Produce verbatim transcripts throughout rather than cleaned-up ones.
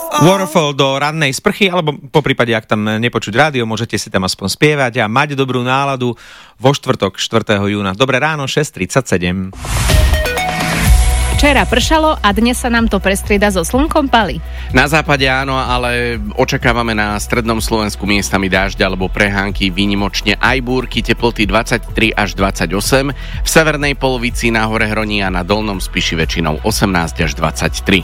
Waterfall do rannej sprchy, alebo po prípade, ak tam nepočuť rádio, môžete si tam aspoň spievať a mať dobrú náladu vo štvrtok štvrtého júna. Dobré ráno, šesť tridsaťsedem. Včera pršalo a dnes sa nám to prestrieda so slnkom, Pali. Na západe áno, ale očakávame na strednom Slovensku miestami dážď alebo prehánky, výnimočne aj búrky, teploty dvadsaťtri až dvadsaťosem, v severnej polovici na hore Hroní a na dolnom Spiši väčšinou osemnásť až dvadsaťtri.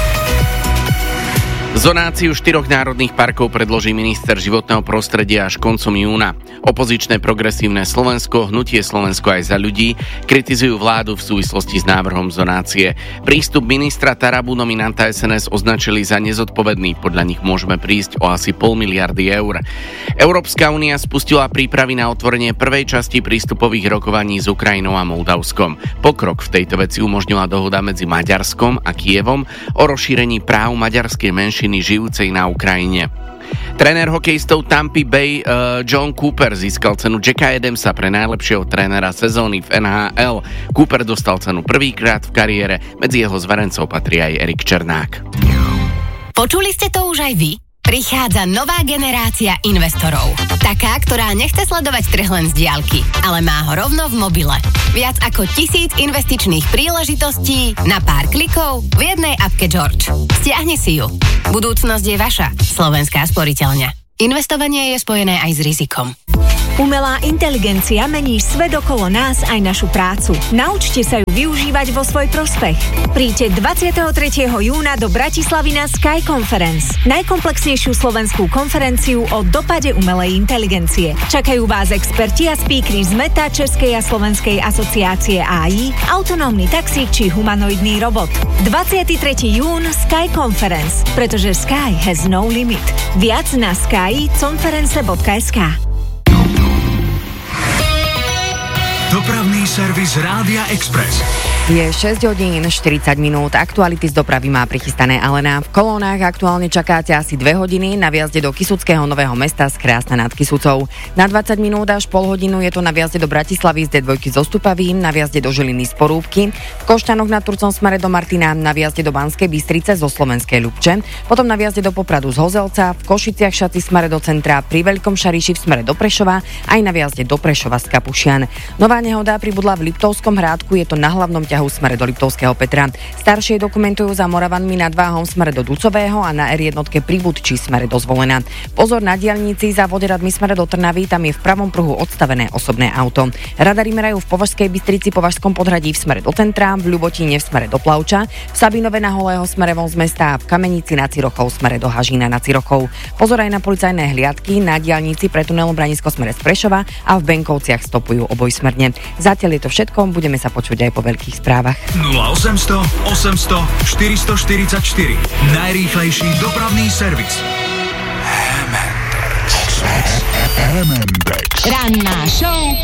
Zonáciu štyroch národných parkov predloží minister životného prostredia až koncom júna. Opozičné progresívne Slovensko, Hnutie Slovensko aj za ľudí kritizujú vládu v súvislosti s návrhom zonácie. Prístup ministra Tarabu nominanta es en es označili za nezodpovedný. Podľa nich môžeme prísť o asi pol miliardy eur. Európska únia spustila prípravy na otvorenie prvej časti prístupových rokovaní s Ukrajinou a Moldavskom. Pokrok v tejto veci umožnila dohoda medzi Maďarskom a Kyjevom o rozšírení práv maďarskej menšiny žijúcej na Ukrajine. Tréner hokejistov Tampa Bay uh, John Cooper získal cenu Jacka Adamsa pre najlepšieho trénera sezóny v en há el. Cooper dostal cenu prvýkrát v kariére, medzi jeho zverencov patrí aj Erik Černák. Počuli ste to už aj vy? Prichádza nová generácia investorov. Taká, ktorá nechce sledovať trh len z diaľky, ale má ho rovno v mobile. Viac ako tisíc investičných príležitostí na pár klikov v jednej apke George. Stiahni si ju. Budúcnosť je vaša. Slovenská sporiteľňa. Investovanie je spojené aj s rizikom. Umelá inteligencia mení svet okolo nás aj našu prácu. Naučte sa ju využívať vo svoj prospech. Príďte dvadsiateho tretieho júna do Bratislavy na Sky Conference, najkomplexnejšiu slovenskú konferenciu o dopade umelej inteligencie. Čakajú vás experti a speakery z Meta, Českej a Slovenskej asociácie á í, autonómny taxík či humanoidný robot. dvadsiateho tretieho júna Sky Conference, pretože Sky has no limit. Viac na sky conference bodka es ká. Dopravný servis Rádia Express. Je šesť hodín štyridsať minút. Aktuality z dopravy má prichystané Alena. V kolónach aktuálne čakáte asi dve hodiny na viazde do Kysuckého Nového Mesta z Krásna nad Kysucou. Na dvadsať minút až pol hodinu je to na viazde do Bratislavy z dé dva zo Stupavým, na viazde do Žiliny z Porúbky, v Koštanoch nad Turcom smere do Martina, na viazde do Banskej Bystrice zo Slovenskej Ľubče, potom na viazde do Popradu z Hozelca, v Košiciach Šaci smere do centra, pri Veľkom Šariši v smere do Prešova, aj na viazde do Prešova z Kapušian. Nová nehoda pribudla v Liptovskom Hrádku, je to na hlavnom ťahu smere do Liptovského Petra. Staršie dokumentujú za Moravanmi nad Váhom smere do Ducového a na er jedna pri Budči smere do Zvolena. Pozor na diaľnici za Voderadmi smere do Trnavy, tam je v pravom pruhu odstavené osobné auto. Radary merajú v Považskej Bystrici, Považskom Podhradí v smere do centra, v Ľubotíne v smere do Plavča, v Sabinove na Holého smere von z mesta a v Kamenici na Cirochov smere do Hažína na Cirochov. Pozor aj na policajné hliadky na diaľnici pre tunelom Branisko smere z Prešova a v Benkovciach stopujú obojsmerne. Zatiaľ je to všetko, budeme sa počuť aj po veľkých správach. nula osemsto osemsto štyristoštyridsaťštyri. Najrýchlejší dopravný servis. Ranná show